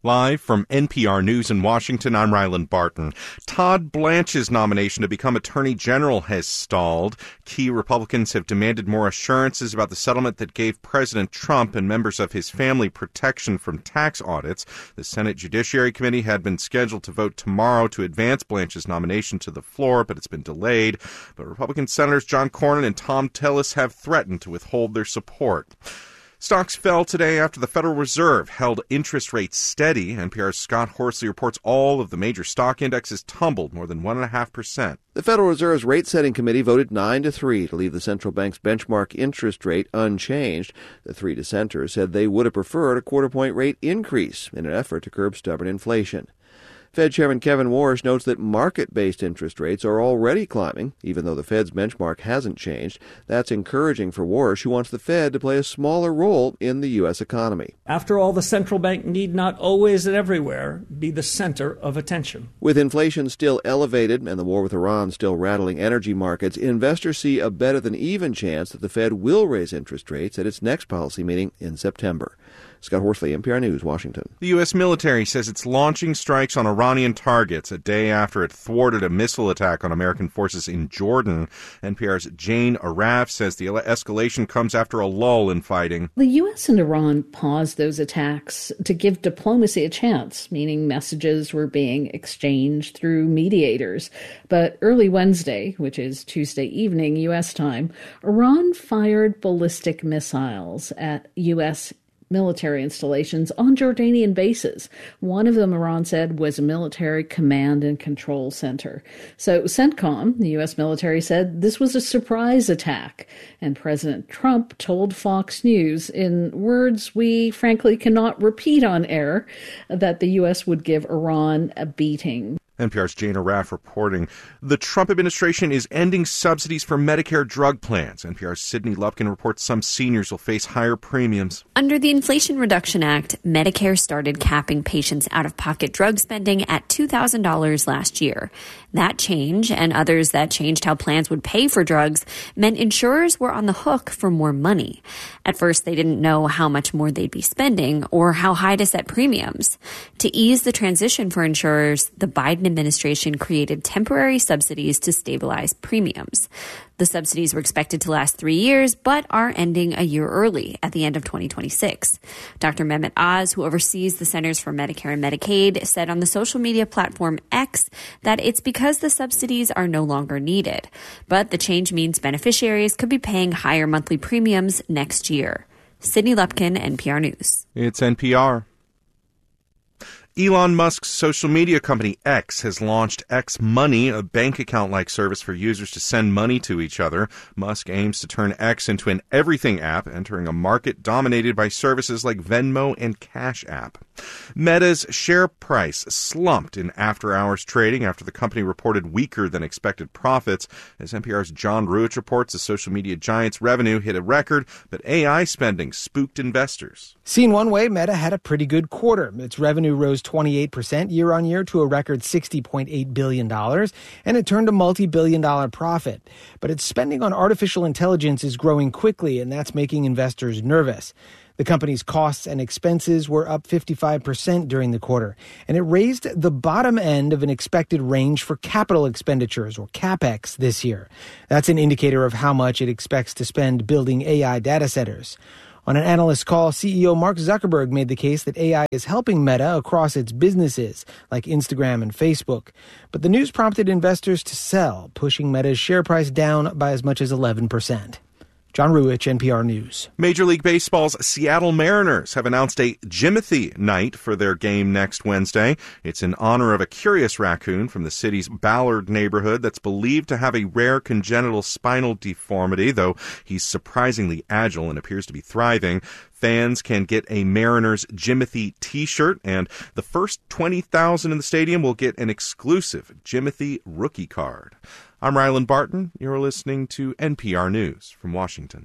Live from NPR News in Washington, I'm Ryland Barton. Todd Blanche's nomination to become Attorney General has stalled. Key Republicans have demanded more assurances about the settlement that gave President Trump and members of his family protection from tax audits. The Senate Judiciary Committee had been scheduled to vote tomorrow to advance Blanche's nomination to the floor, but it's been delayed. But Republican Senators John Cornyn and Thom Tillis have threatened to withhold their support. Stocks fell today after the Federal Reserve held interest rates steady. NPR's Scott Horsley reports all of the major stock indexes tumbled more than 1.5%. The Federal Reserve's rate-setting committee voted 9-3 to leave the central bank's benchmark interest rate unchanged. The three dissenters said they would have preferred a quarter-point rate increase in an effort to curb stubborn inflation. Fed Chairman Kevin Warsh notes that market-based interest rates are already climbing, even though the Fed's benchmark hasn't changed. That's encouraging for Warsh, who wants the Fed to play a smaller role in the U.S. economy. After all, the central bank need not always and everywhere be the center of attention. With inflation still elevated and the war with Iran still rattling energy markets, investors see a better than even chance that the Fed will raise interest rates at its next policy meeting in September. Scott Horsley, NPR News, Washington. The U.S. military says it's launching strikes on Iranian targets a day after it thwarted a missile attack on American forces in Jordan. NPR's Jane Arraf says the escalation comes after a lull in fighting. The U.S. and Iran paused those attacks to give diplomacy a chance, meaning messages were being exchanged through mediators. But early Wednesday, which is Tuesday evening U.S. time, Iran fired ballistic missiles at U.S. military installations on Jordanian bases. One of them, Iran said, was a military command and control center. So CENTCOM, the U.S. military, said this was a surprise attack. And President Trump told Fox News, in words we frankly cannot repeat on air, that the U.S. would give Iran a beating. NPR's Jane Arraf reporting. The Trump administration is ending subsidies for Medicare drug plans. NPR's Sydney Lupkin reports some seniors will face higher premiums. Under the Inflation Reduction Act, Medicare started capping patients' out-of-pocket drug spending at $2,000 last year. That change, and others that changed how plans would pay for drugs, meant insurers were on the hook for more money. At first, they didn't know how much more they'd be spending or how high to set premiums. To ease the transition for insurers, the Biden administration created temporary subsidies to stabilize premiums. The subsidies were expected to last 3 years, but are ending a year early at the end of 2026. Dr. Mehmet Oz, who oversees the Centers for Medicare and Medicaid, said on the social media platform X that it's because the subsidies are no longer needed. But the change means beneficiaries could be paying higher monthly premiums next year. Sydney Lupkin, NPR News. It's NPR. Elon Musk's social media company X has launched X Money, a bank account-like service for users to send money to each other. Musk aims to turn X into an everything app, entering a market dominated by services like Venmo and Cash App. Meta's share price slumped in after-hours trading after the company reported weaker than expected profits. As NPR's John Ruich reports, the social media giant's revenue hit a record, but AI spending spooked investors. Seen one way, Meta had a pretty good quarter. Its revenue rose 28% year-on-year to a record $60.8 billion, and it turned a multi-billion-dollar profit. But its spending on artificial intelligence is growing quickly, and that's making investors nervous. The company's costs and expenses were up 55% during the quarter, and it raised the bottom end of an expected range for capital expenditures, or CapEx, this year. That's an indicator of how much it expects to spend building AI data centers. On an analyst call, CEO Mark Zuckerberg made the case that AI is helping Meta across its businesses, like Instagram and Facebook. But the news prompted investors to sell, pushing Meta's share price down by as much as 11%. John Ruich, NPR News. Major League Baseball's Seattle Mariners have announced a Jimothy night for their game next Wednesday. It's in honor of a curious raccoon from the city's Ballard neighborhood that's believed to have a rare congenital spinal deformity, though he's surprisingly agile and appears to be thriving. Fans can get a Mariners Jimothy t-shirt, and the first 20,000 in the stadium will get an exclusive Jimothy rookie card. I'm Ryland Barton. You're listening to NPR News from Washington.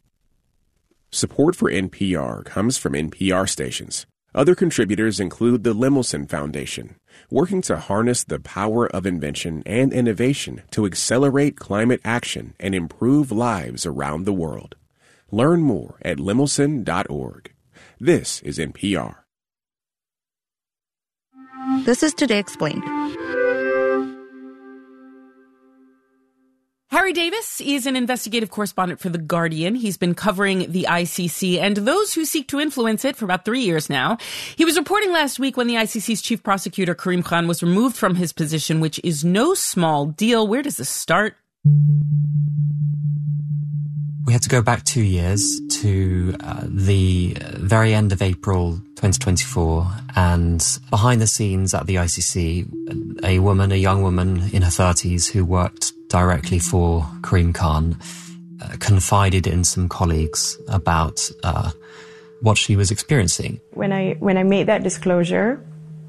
Support for NPR comes from NPR stations. Other contributors include the Lemelson Foundation, working to harness the power of invention and innovation to accelerate climate action and improve lives around the world. Learn more at lemelson.org. This is NPR. This is Today Explained. Harry Davis is an investigative correspondent for The Guardian. He's been covering the ICC and those who seek to influence it for about 3 years now. He was reporting last week when the ICC's chief prosecutor, Karim Khan, was removed from his position, which is no small deal. Where does this start? We had to go back 2 years to the very end of April 2024, and behind the scenes at the ICC, a young woman in her 30s who worked directly for Karim Khan, confided in some colleagues about what she was experiencing. When I made that disclosure,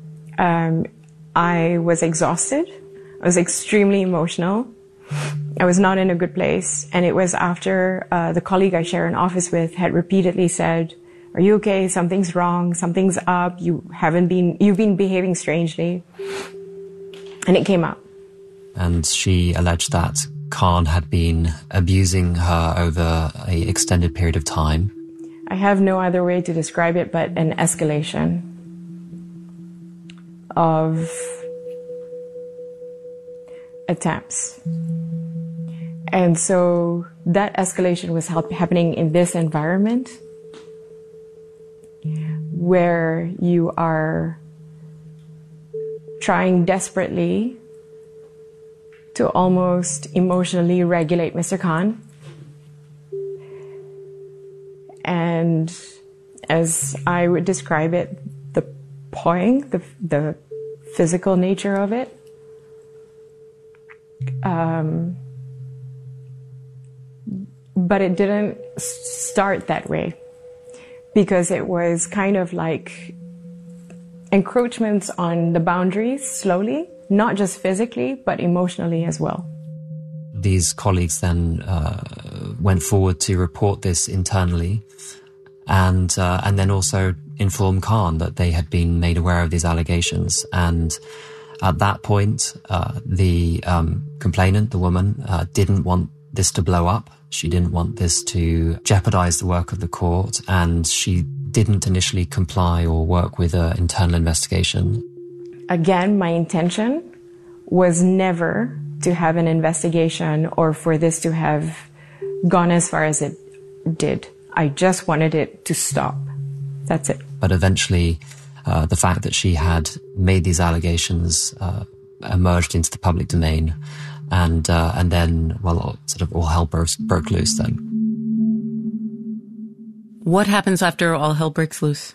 I was exhausted. I was extremely emotional. I was not in a good place. And it was after the colleague I share an office with had repeatedly said, "Are you okay? Something's wrong. Something's up. You've been behaving strangely." And it came out. And she alleged that Khan had been abusing her over an extended period of time. I have no other way to describe it but an escalation of attempts. And so that escalation was happening in this environment where you are trying desperately to almost emotionally regulate Mr. Khan. And as I would describe it, the pawing, the physical nature of it, but it didn't start that way, because it was kind of like encroachments on the boundaries slowly, not just physically, but emotionally as well. These colleagues then went forward to report this internally, and then also inform Khan that they had been made aware of these allegations. And at that point, the complainant, the woman, didn't want this to blow up. She didn't want this to jeopardize the work of the court, and she didn't initially comply or work with an internal investigation. Again, my intention was never to have an investigation or for this to have gone as far as it did. I just wanted it to stop. That's it. But eventually, the fact that she had made these allegations emerged into the public domain, and then, well, sort of all hell broke loose then. What happens after all hell breaks loose?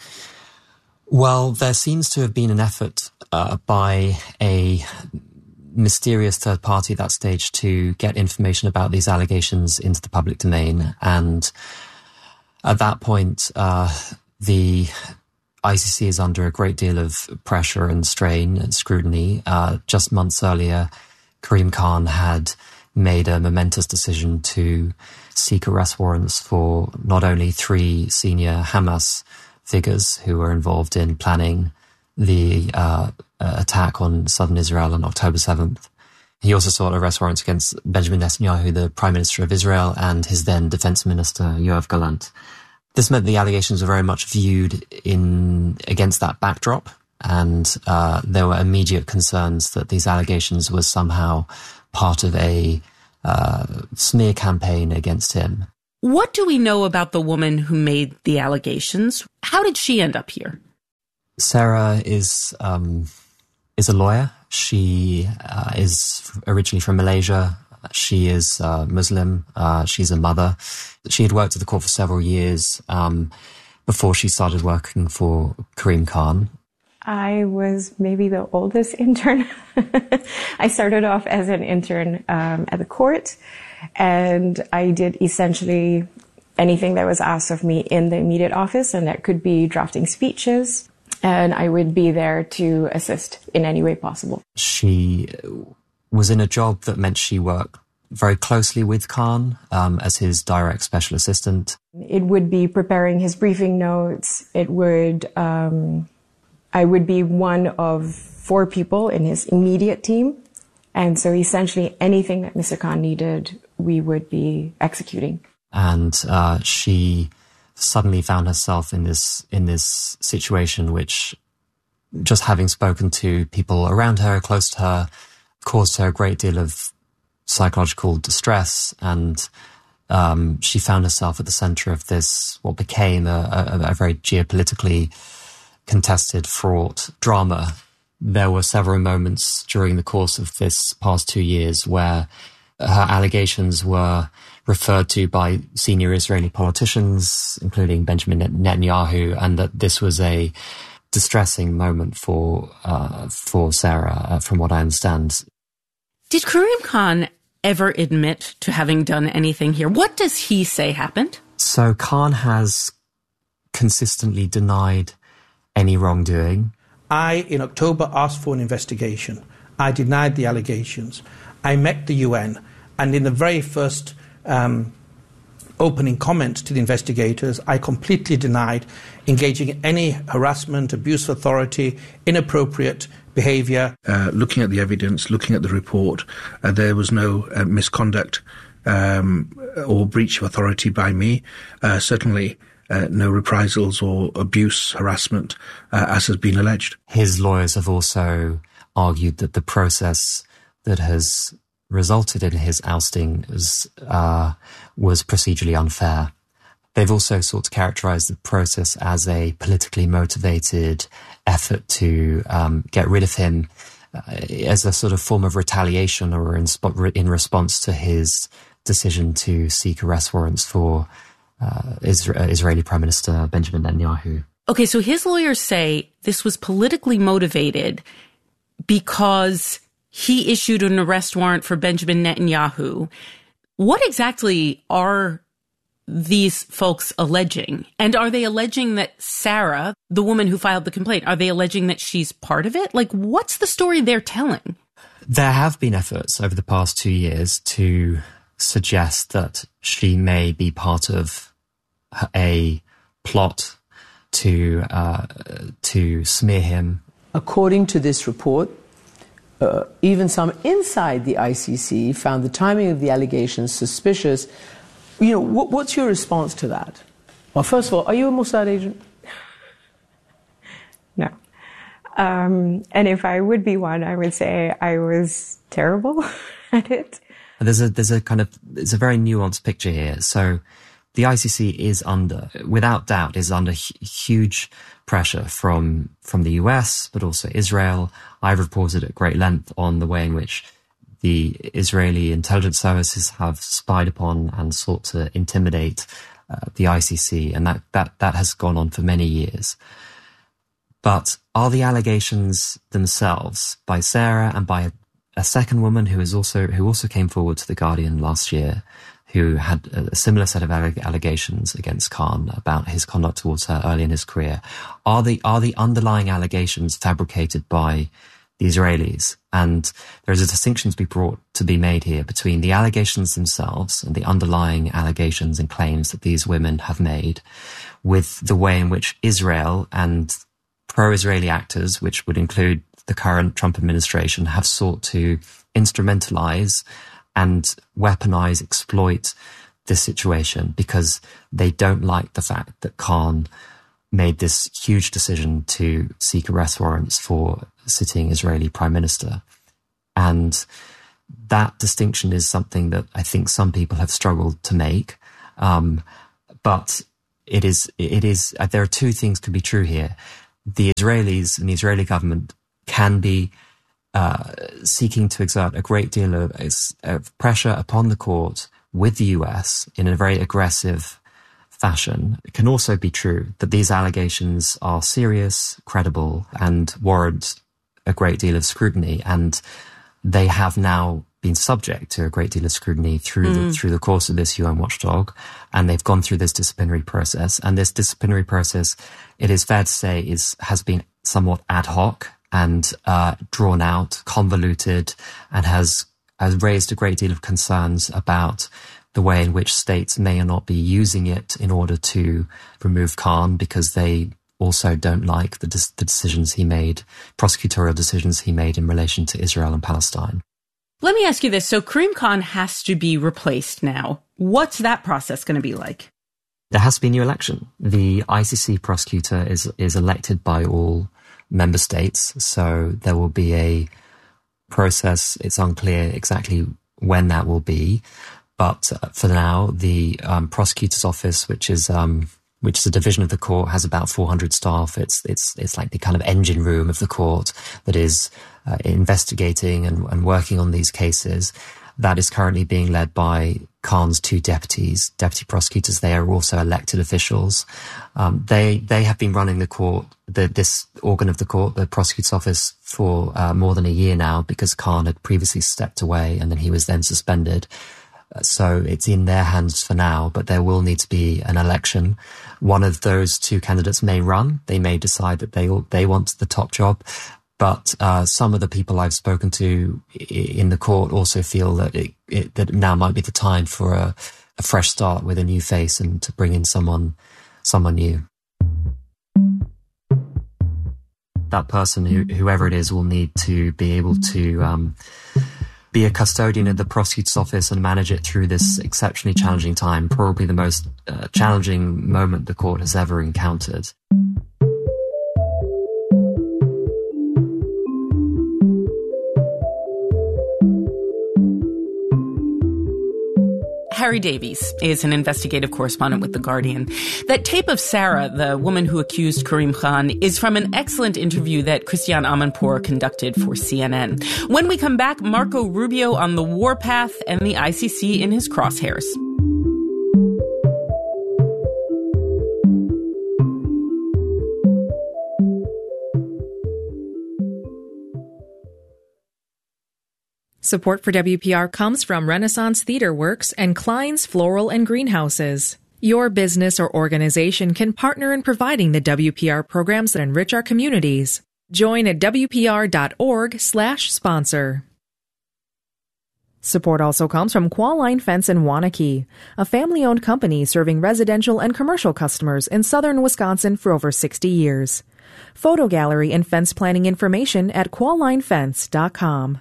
Well, there seems to have been an effort by a mysterious third party at that stage to get information about these allegations into the public domain. And at that point, the ICC is under a great deal of pressure and strain and scrutiny. Just months earlier, Karim Khan had made a momentous decision to seek arrest warrants for not only 3 senior Hamas figures who were involved in planning the attack on southern Israel on October 7th. He also sought arrest warrants against Benjamin Netanyahu, the Prime Minister of Israel, and his then Defense Minister, Yoav Gallant. This meant the allegations were very much viewed against that backdrop, and there were immediate concerns that these allegations were somehow part of a smear campaign against him. What do we know about the woman who made the allegations? How did she end up here? Sarah is a lawyer. She is originally from Malaysia. She is Muslim. She's a mother. She had worked at the court for several years before she started working for Karim Khan. I was maybe the oldest intern. I started off as an intern at the court, and I did essentially anything that was asked of me in the immediate office, and that could be drafting speeches, and I would be there to assist in any way possible. She was in a job that meant she worked very closely with Khan as his direct special assistant. It would be preparing his briefing notes. It would... I would be one of 4 people in his immediate team. And so essentially anything that Mr. Khan needed, we would be executing. And she suddenly found herself in this situation which just having spoken to people around her, close to her, caused her a great deal of psychological distress, and she found herself at the centre of this, what became a very geopolitically contested, fraught drama. There were several moments during the course of this past 2 years where her allegations were referred to by senior Israeli politicians, including Benjamin Netanyahu, and that this was a distressing moment for Sarah, from what I understand. Did Karim Khan ever admit to having done anything here? What does he say happened? So Khan has consistently denied any wrongdoing. I, in October, asked for an investigation. I denied the allegations. I met the UN, and in the very first opening comments to the investigators, I completely denied engaging in any harassment, abuse of authority, inappropriate behaviour. Looking at the evidence, looking at the report, there was no misconduct or breach of authority by me. Certainly no reprisals or abuse, harassment, as has been alleged. His lawyers have also argued that the process that has resulted in his ousting was procedurally unfair. They've also sought to characterise the process as a politically motivated effort to get rid of him as a sort of form of retaliation or in response to his decision to seek arrest warrants for Israeli Prime Minister Benjamin Netanyahu. Okay, so his lawyers say this was politically motivated because he issued an arrest warrant for Benjamin Netanyahu. What exactly are these folks alleging? And are they alleging that Sarah, the woman who filed the complaint, are they alleging that she's part of it? Like, what's the story they're telling? There have been efforts over the past 2 years to suggest that she may be part of a plot to smear him. According to this report, even some inside the ICC found the timing of the allegations suspicious. You know, what's your response to that? Well, first of all, are you a Mossad agent? No. And if I would be one, I would say I was terrible at it. There's a very nuanced picture here. So the ICC is without doubt, under huge pressure from the US, but also Israel. I've reported at great length on the way in which the Israeli intelligence services have spied upon and sought to intimidate the ICC, and that has gone on for many years. But are the allegations themselves by Sarah and by a second woman who also came forward to The Guardian last year, who had a similar set of allegations against Khan about his conduct towards her early in his career, are the underlying allegations fabricated by the Israelis? And there is a distinction to be made here between the allegations themselves and the underlying allegations and claims that these women have made, with the way in which Israel and pro-Israeli actors, which would include the current Trump administration, have sought to instrumentalize and weaponize, exploit this situation because they don't like the fact that Khan made this huge decision to seek arrest warrants for sitting Israeli Prime Minister. And that distinction is something that I think some people have struggled to make. But it is, there are two things can be true here. The Israelis and the Israeli government can be seeking to exert a great deal of pressure upon the court with the US in a very aggressive fashion. It can also be true that these allegations are serious, credible, and warrant a great deal of scrutiny, and they have now been subject to a great deal of scrutiny through the course of this UN watchdog, and they've gone through this disciplinary process. And this disciplinary process, it is fair to say, has been somewhat ad hoc and drawn out, convoluted, and has raised a great deal of concerns about the way in which states may or not be using it in order to remove Khan, because they also don't like the decisions he made, prosecutorial decisions he made in relation to Israel and Palestine. Let me ask you this. So Karim Khan has to be replaced now. What's that process going to be like? There has to be a new election. The ICC prosecutor is elected by all member states. So there will be a process. It's unclear exactly when that will be. But for now, the prosecutor's office, which is a division of the court, has about 400 staff. It's like the kind of engine room of the court that is investigating and working on these cases. That is currently being led by Khan's two deputy prosecutors. They are also elected officials. They have been running the court, this organ of the court, the prosecutor's office, for more than a year now, because Khan had previously stepped away and then he was then suspended. So it's in their hands for now, but there will need to be an election. One of those two candidates may run. They may decide that they want the top job. But some of the people I've spoken to in the court also feel that that now might be the time for a fresh start with a new face and to bring in someone new. That person, whoever it is, will need to be able to be a custodian at the prosecutor's office and manage it through this exceptionally challenging time, probably the most challenging moment the court has ever encountered. Harry Davies is an investigative correspondent with The Guardian. That tape of Sarah, the woman who accused Karim Khan, is from an excellent interview that Christiane Amanpour conducted for CNN. When we come back, Marco Rubio on the warpath and the ICC in his crosshairs. Support for WPR comes from Renaissance Theater Works and Klein's Floral and Greenhouses. Your business or organization can partner in providing the WPR programs that enrich our communities. Join at WPR.org/sponsor. Support also comes from Qualline Fence in Waunakee, a family-owned company serving residential and commercial customers in southern Wisconsin for over 60 years. Photo gallery and fence planning information at quallinefence.com.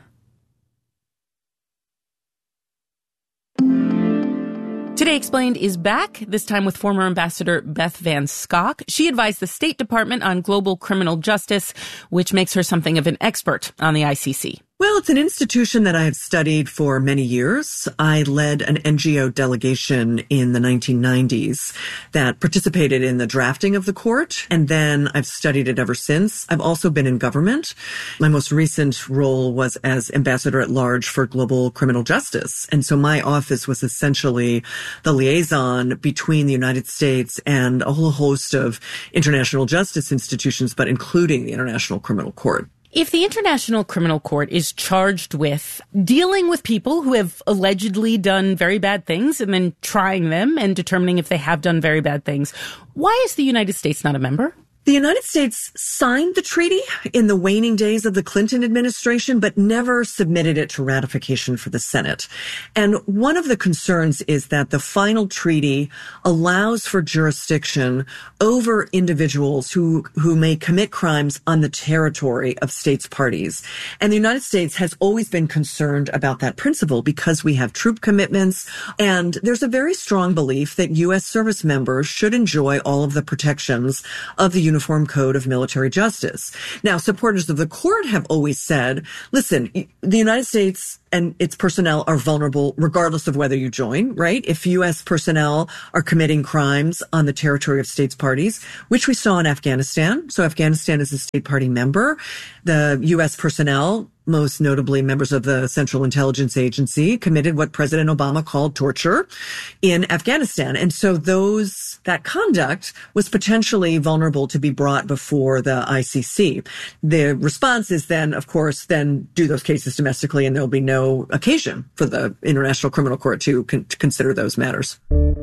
Today Explained is back, this time with former Ambassador Beth Van Schaack. She advised the State Department on global criminal justice, which makes her something of an expert on the ICC. Well, it's an institution that I have studied for many years. I led an NGO delegation in the 1990s that participated in the drafting of the court, and then I've studied it ever since. I've also been in government. My most recent role was as ambassador at large for global criminal justice. And so my office was essentially the liaison between the United States and a whole host of international justice institutions, but including the International Criminal Court. If the International Criminal Court is charged with dealing with people who have allegedly done very bad things and then trying them and determining if they have done very bad things, why is the United States not a member? The United States signed the treaty in the waning days of the Clinton administration, but never submitted it to ratification for the Senate. And one of the concerns is that the final treaty allows for jurisdiction over individuals who may commit crimes on the territory of states parties. And the United States has always been concerned about that principle because we have troop commitments, and there's a very strong belief that U.S. service members should enjoy all of the protections of the Uniform Code of Military Justice. Now, supporters of the court have always said, listen, the United States and its personnel are vulnerable regardless of whether you join, right? If U.S. personnel are committing crimes on the territory of states parties, which we saw in Afghanistan. So Afghanistan is a state party member. The U.S. personnel, most notably members of the Central Intelligence Agency, committed what President Obama called torture in Afghanistan. And so that conduct was potentially vulnerable to be brought before the ICC. The response is then, of course, then do those cases domestically, and there'll be no occasion for the International Criminal Court to consider those matters.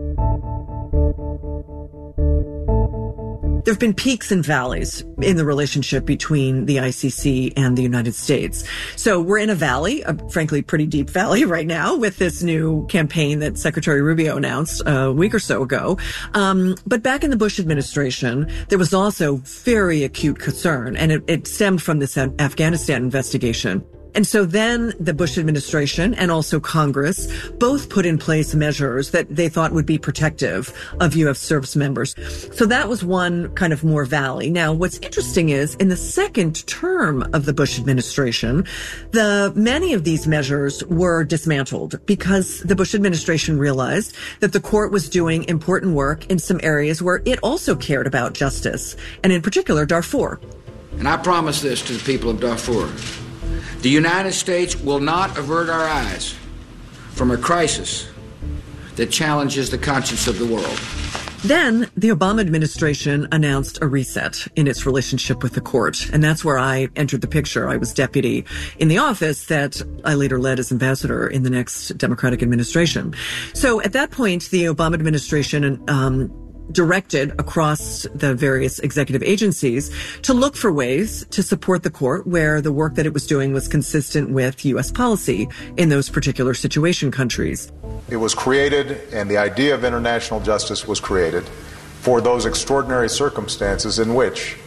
There have been peaks and valleys in the relationship between the ICC and the United States. So we're in a valley, a frankly pretty deep valley right now with this new campaign that Secretary Rubio announced a week or so ago. But back in the Bush administration, there was also very acute concern, and it stemmed from this Afghanistan investigation. And so then the Bush administration and also Congress both put in place measures that they thought would be protective of U.S. service members. So that was one kind of more valley. Now, what's interesting is in the second term of the Bush administration, many of these measures were dismantled because the Bush administration realized that the court was doing important work in some areas where it also cared about justice, and in particular, Darfur. And I promise this to the people of Darfur. The United States will not avert our eyes from a crisis that challenges the conscience of the world. Then the Obama administration announced a reset in its relationship with the court. And that's where I entered the picture. I was deputy in the office that I later led as ambassador in the next Democratic administration. So at that point, the Obama administration directed across the various executive agencies to look for ways to support the court where the work that it was doing was consistent with U.S. policy in those particular situation countries. It was created, and the idea of international justice was created for those extraordinary circumstances in which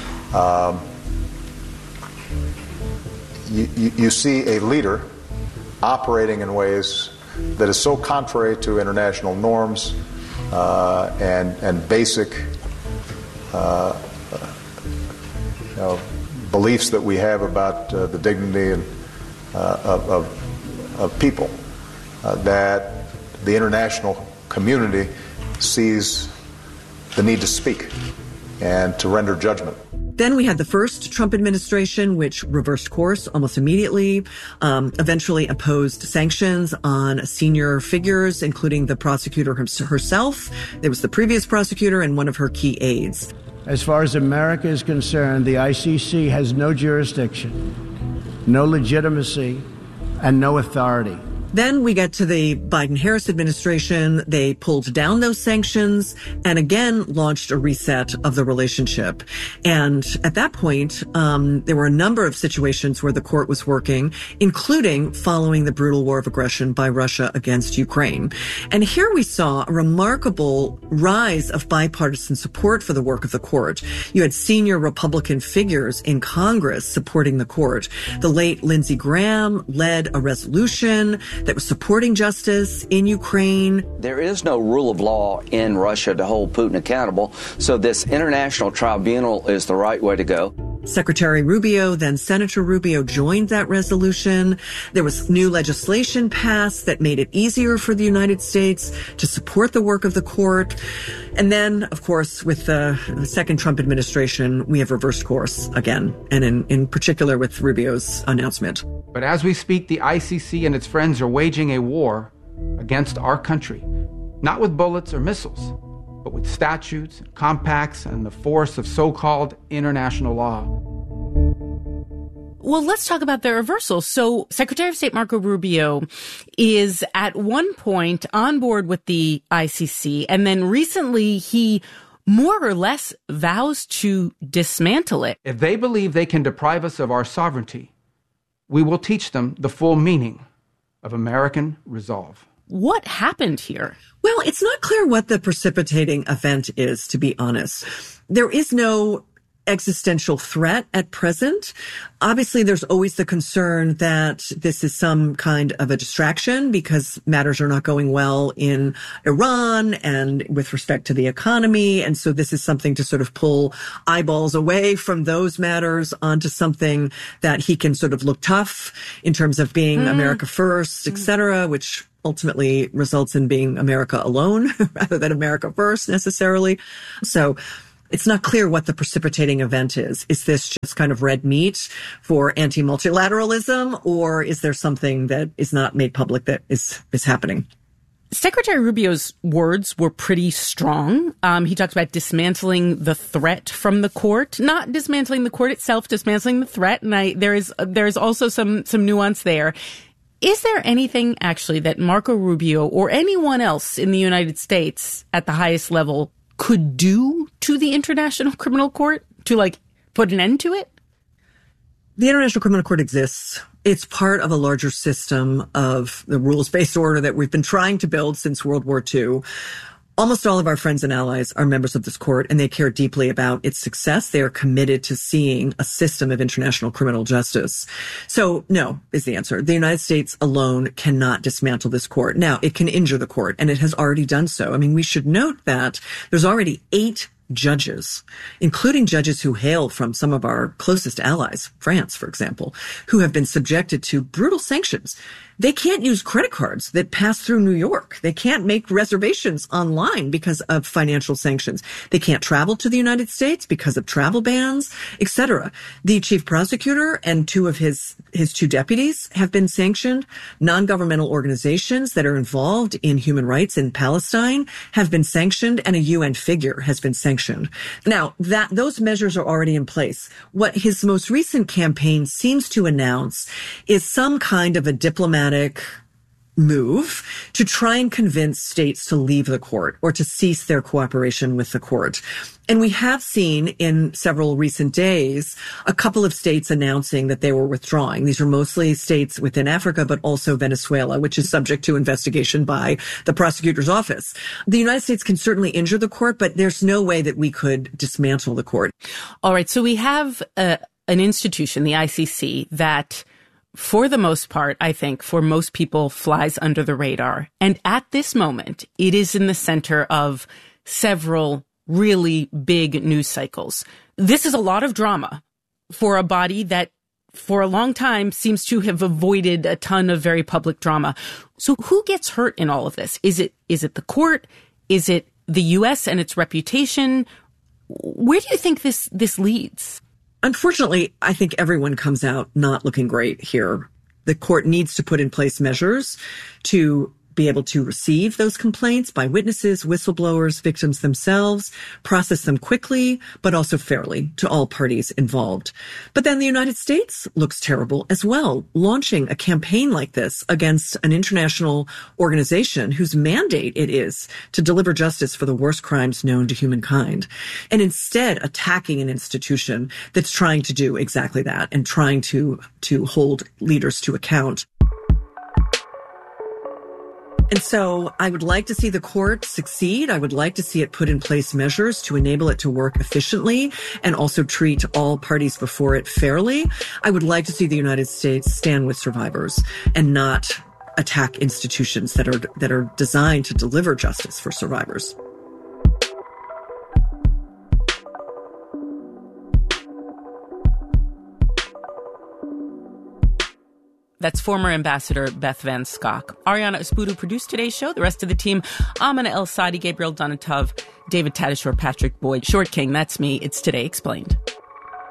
you see a leader operating in ways that is so contrary to international norms and basic beliefs that we have about the dignity of people, that the international community sees the need to speak and to render judgment. Then we had the first Trump administration, which reversed course almost immediately, eventually imposed sanctions on senior figures, including the prosecutor herself. There was the previous prosecutor and one of her key aides. As far as America is concerned, the ICC has no jurisdiction, no legitimacy, and no authority. Then we get to the Biden-Harris administration. They pulled down those sanctions and again launched a reset of the relationship. And at that point, there were a number of situations where the court was working, including following the brutal war of aggression by Russia against Ukraine. And here we saw a remarkable rise of bipartisan support for the work of the court. You had senior Republican figures in Congress supporting the court. The late Lindsey Graham led a resolution that was supporting justice in Ukraine. There is no rule of law in Russia to hold Putin accountable, so this international tribunal is the right way to go. Secretary Rubio, then Senator Rubio, joined that resolution. There was new legislation passed that made it easier for the United States to support the work of the court. And then, of course, with the second Trump administration, we have reversed course again, and in particular with Rubio's announcement. But as we speak, the ICC and its friends are waging a war against our country, not with bullets or missiles, but with statutes, compacts, and the force of so-called international law. Well, let's talk about the reversal. So Secretary of State Marco Rubio is at one point on board with the ICC, and then recently he more or less vows to dismantle it. If they believe they can deprive us of our sovereignty, we will teach them the full meaning of American resolve. What happened here? Well, it's not clear what the precipitating event is, to be honest. There is no existential threat at present. Obviously, there's always the concern that this is some kind of a distraction because matters are not going well in Iran and with respect to the economy. And so this is something to sort of pull eyeballs away from those matters onto something that he can sort of look tough in terms of being America first, et cetera, which ultimately results in being America alone rather than America first necessarily. So it's not clear what the precipitating event is. Is this just kind of red meat for anti-multilateralism, or is there something that is not made public that is happening? Secretary Rubio's words were pretty strong. He talked about dismantling the threat from the court, not dismantling the court itself, dismantling the threat. And there is also some nuance there. Is there anything actually that Marco Rubio or anyone else in the United States at the highest level could do to the International Criminal Court to put an end to it? The International Criminal Court exists. It's part of a larger system of the rules-based order that we've been trying to build since World War II. Almost all of our friends and allies are members of this court, and they care deeply about its success. They are committed to seeing a system of international criminal justice. So, no, is the answer. The United States alone cannot dismantle this court. Now, it can injure the court, and it has already done so. I mean, we should note that there's already 8 judges, including judges who hail from some of our closest allies, France, for example, who have been subjected to brutal sanctions. They can't use credit cards that pass through New York. They can't make reservations online because of financial sanctions. They can't travel to the United States because of travel bans, etc. The chief prosecutor and 2 of his 2 deputies have been sanctioned. Non-governmental organizations that are involved in human rights in Palestine have been sanctioned, and a UN figure has been sanctioned. Now, those measures are already in place. What his most recent campaign seems to announce is some kind of a diplomatic move to try and convince states to leave the court or to cease their cooperation with the court. And we have seen in several recent days a couple of states announcing that they were withdrawing. These are mostly states within Africa, but also Venezuela, which is subject to investigation by the prosecutor's office. The United States can certainly injure the court, but there's no way that we could dismantle the court. All right. So we have an institution, the ICC, that for the most part, I think, for most people, flies under the radar. And at this moment, it is in the center of several really big news cycles. This is a lot of drama for a body that for a long time seems to have avoided a ton of very public drama. So who gets hurt in all of this? Is it the court? Is it the U.S. and its reputation? Where do you think this leads? Unfortunately, I think everyone comes out not looking great here. The court needs to put in place measures to be able to receive those complaints by witnesses, whistleblowers, victims themselves, process them quickly, but also fairly to all parties involved. But then the United States looks terrible as well, launching a campaign like this against an international organization whose mandate it is to deliver justice for the worst crimes known to humankind, and instead attacking an institution that's trying to do exactly that and trying to hold leaders to account. And so I would like to see the court succeed. I would like to see it put in place measures to enable it to work efficiently and also treat all parties before it fairly. I would like to see the United States stand with survivors and not attack institutions that are designed to deliver justice for survivors. That's former Ambassador Beth Van Schaack. Ariana Espudo produced today's show. The rest of the team, Amina El Sadi, Gabriel Donatov, David Tadashore, Patrick Boyd, Short King. That's me. It's Today Explained.